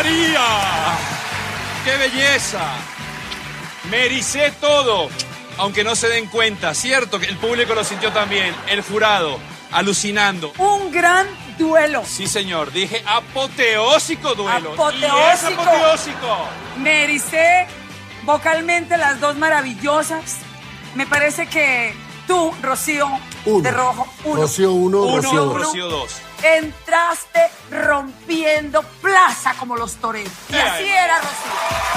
María! ¡Qué belleza! Me ericé todo, aunque no se den cuenta, ¿cierto? Que el público lo sintió también, el jurado, alucinando. Un gran duelo. Sí, señor, dije apoteósico duelo. Apoteósico. Y es apoteósico. Me ericé vocalmente las dos maravillosas. Me parece que tú, Rocío, de rojo, Rocío 1, Rocío 2. Rocío 2. Entraste rompiendo plaza como los toreros. Y así era, Rocío.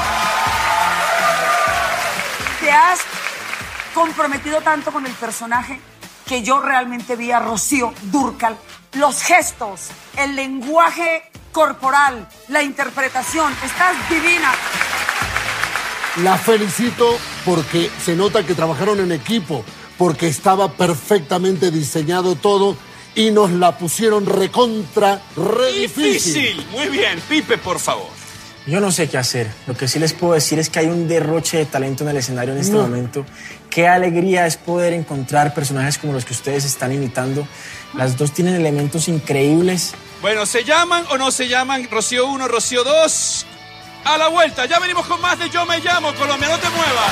Te has comprometido tanto con el personaje que yo realmente vi a Rocío Dúrcal. Los gestos, el lenguaje corporal, la interpretación. Estás divina. La felicito porque se nota que trabajaron en equipo, porque estaba perfectamente diseñado todo y nos la pusieron re difícil. Muy bien, Pipe, por favor. Yo no sé qué hacer. Lo que sí les puedo decir es que hay un derroche de talento en el escenario en este momento. Qué alegría es poder encontrar personajes como los que ustedes están imitando. Las dos tienen elementos increíbles. Bueno, ¿se llaman o no se llaman Rocío 1, Rocío 2? A la vuelta, ya venimos con más de Yo Me Llamo, Colombia, no te muevas.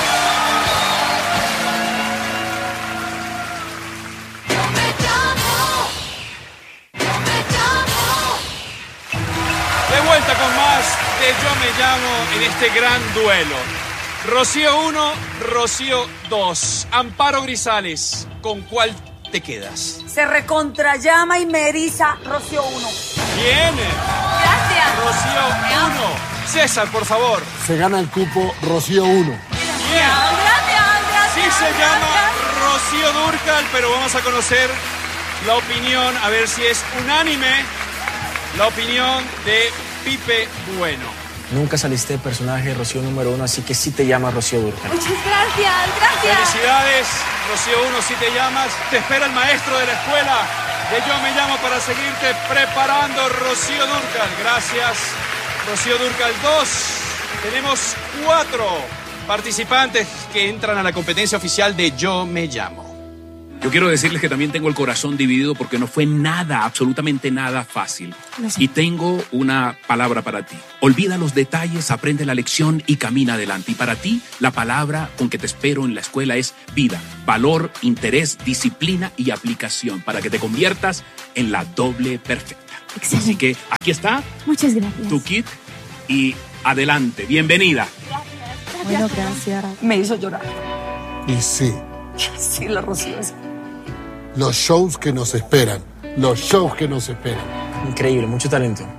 De vuelta con más de Yo Me Llamo en este gran duelo. Rocío 1, Rocío 2. Amparo Grisales, ¿con cuál te quedas? Se recontrallama y me eriza Rocío 1. Bien. Gracias. Rocío 1. César, por favor. Se gana el cupo Rocío 1. Bien. Gracias. Sí se llama Rocío Dúrcal, pero vamos a conocer la opinión, a ver si es unánime, la opinión de Pipe Bueno. Nunca saliste de personaje, Rocío número 1, así que sí te llamas Rocío Dúrcal. Muchas gracias. Felicidades, Rocío 1, si te llamas. Te espera el maestro de la escuela de Yo Me Llamo para seguirte preparando, Rocío Dúrcal. Gracias, Rocío Dúrcal 2. Tenemos 4 participantes que entran a la competencia oficial de Yo Me Llamo. Yo quiero decirles que también tengo el corazón dividido porque no fue nada, absolutamente nada fácil. Y tengo una palabra para ti. Olvida los detalles, aprende la lección y camina adelante. Y para ti, la palabra con que te espero en la escuela es vida, valor, interés, disciplina y aplicación para que te conviertas en la doble perfecta. Excelente. Así que aquí está. Muchas gracias. Tu kit y adelante. Bienvenida. Bueno, gracias. Me hizo llorar. Y sí, Sí, la Rocío es. los shows que nos esperan. Los shows que nos esperan. Increíble, mucho talento.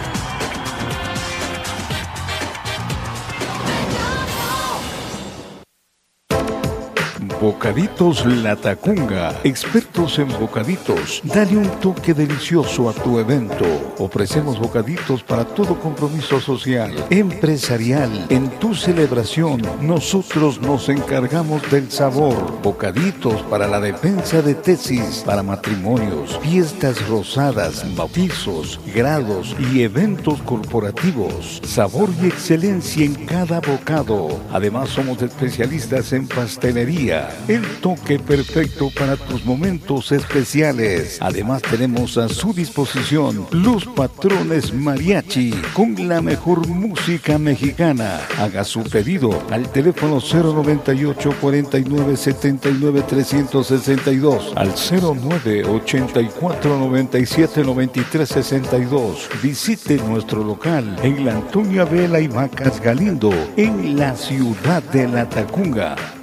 Bocaditos La Tacunga, expertos en bocaditos. Dale un toque delicioso a tu evento. Ofrecemos bocaditos para todo compromiso social, empresarial. En tu celebración, nosotros nos encargamos del sabor. Bocaditos para la defensa de tesis, para matrimonios, fiestas rosadas, bautizos, grados y eventos corporativos. Sabor y excelencia en cada bocado. Además, somos especialistas en pastelería. El toque perfecto para tus momentos especiales. Además tenemos a su disposición los patrones mariachi con la mejor música mexicana. Haga su pedido al teléfono 098 49 79 362 al 09 84 97 93 62. Visite nuestro local en la Antonia Vela y Vacas Galindo en la ciudad de La Tacunga.